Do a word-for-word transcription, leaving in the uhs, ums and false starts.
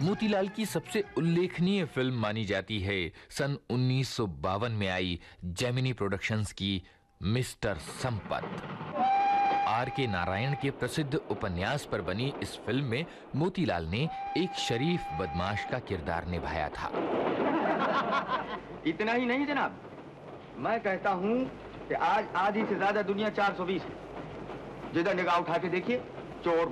मोतीलाल की सबसे उल्लेखनीय फिल्म मानी जाती है सन उन्नीस सौ बावन में आई जेमिनी प्रोडक्शंस की मिस्टर संपत। आर के नारायण के प्रसिद्ध उपन्यास पर बनी इस फिल्म में मोतीलाल ने एक शरीफ बदमाश का किरदार निभाया था। इतना ही नहीं जनाब, मैं कहता हूं कि आज आधी से ज्यादा दुनिया चार सौ बीस है। जिधर निगाह उठा के देखिए, चोर